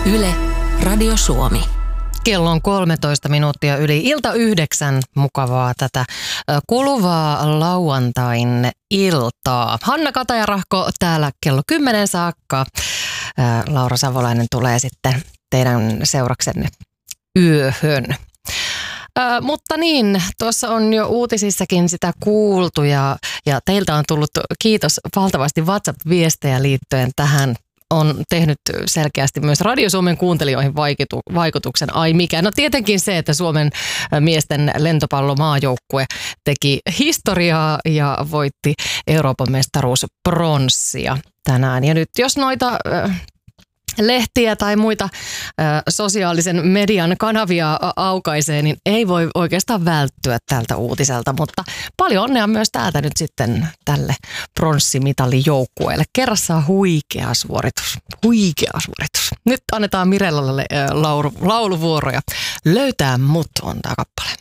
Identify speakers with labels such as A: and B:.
A: Yle, Radio Suomi.
B: Kello on 13 minuuttia yli ilta 9. Mukavaa tätä kuluvaa lauantain iltaa. Hanna Katajarahko täällä kello 10 saakka. Laura Savolainen tulee sitten teidän seuraksenne yöhön. Mutta niin, tuossa on jo uutisissakin sitä kuultu ja teiltä on tullut kiitos valtavasti WhatsApp-viestejä liittyen tähän. On tehnyt selkeästi myös Radio Suomen kuuntelijoihin vaikutuksen. Ai mikä? No tietenkin se, että Suomen miesten lentopallomaajoukkue teki historiaa ja voitti Euroopan mestaruuspronssia tänään. Ja nyt jos noita lehtiä tai muita sosiaalisen median kanavia aukaisee, niin ei voi oikeastaan välttyä tältä uutiselta, mutta paljon onnea myös täältä nyt sitten tälle pronssimitalijoukkueelle. Kerrassaan huikea suoritus. Nyt annetaan Mirellalle lauluvuoroja. Löytää mut on tää kappale.